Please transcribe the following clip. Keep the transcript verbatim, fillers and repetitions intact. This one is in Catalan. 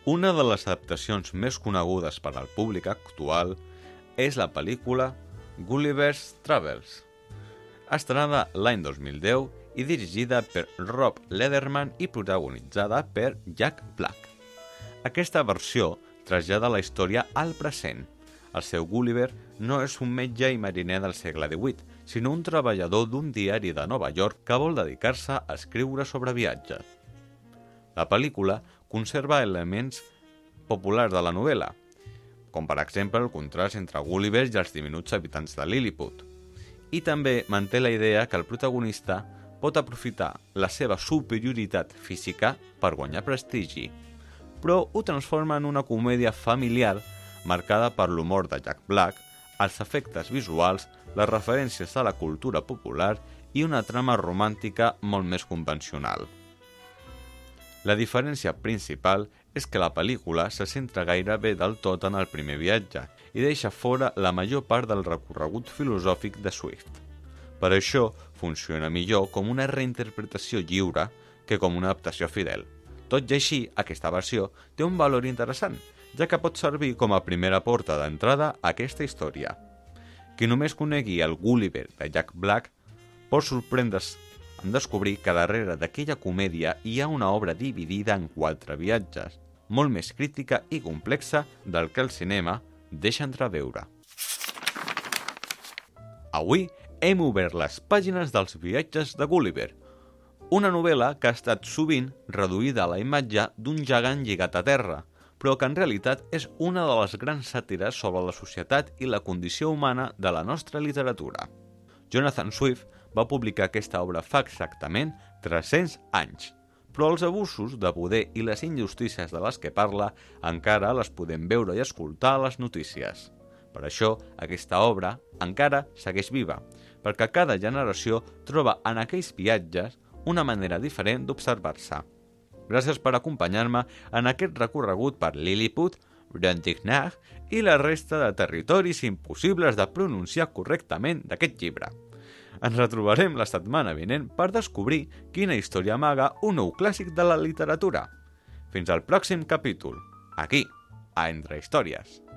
Una de les adaptacions més conegudes per al públic actual és la pel·lícula Gulliver's Travels, estrenada l'any dos mil deu i dirigida per Rob Lederman i protagonitzada per Jack Black. Aquesta versió trasllada la història al present. El seu Gulliver no és un metge i mariner del segle divuit, sinó un treballador d'un diari de Nova York que vol dedicar-se a escriure sobre viatges. La pel·lícula conserva elements populars de la novel·la, com per exemple el contrast entre Gulliver i els diminuts habitants de Lilliput, i també manté la idea que el protagonista pot aprofitar la seva superioritat física per guanyar prestigi, però ho transforma en una comèdia familiar marcada per l'humor de Jack Black, els efectes visuals, les referències a la cultura popular i una trama romàntica molt més convencional. La diferència principal és que la pel·lícula se centra gairebé del tot en el primer viatge i deixa fora la major part del recorregut filosòfic de Swift. Per això funciona millor com una reinterpretació lliure que com una adaptació fidel. Tot i així, aquesta versió té un valor interessant, ja que pot servir com a primera porta d'entrada a aquesta història. Qui només conegui el Gulliver de Jack Black pot sorprendre's en descobrir que darrere d'aquella comèdia hi ha una obra dividida en quatre viatges, molt més crítica i complexa del que el cinema deixa entreveure. Avui hem obert les pàgines dels viatges de Gulliver, una novel·la que ha estat sovint reduïda a la imatge d'un gegant lligat a terra, però que en realitat és una de les grans sàtires sobre la societat i la condició humana de la nostra literatura. Jonathan Swift va publicar aquesta obra fa exactament tres-cents anys, però els abusos de poder i les injustícies de les que parla encara les podem veure i escoltar a les notícies. Per això, aquesta obra encara segueix viva, perquè cada generació troba en aquells viatges una manera diferent d'observar-se. Gràcies per acompanyar-me en aquest recorregut per Lilliput, Brobdingnag i la resta de territoris impossibles de pronunciar correctament d'aquest llibre. Ens retrobarem la setmana vinent per descobrir quina història amaga un nou clàssic de la literatura. Fins al pròxim capítol, aquí, a Entre Històries.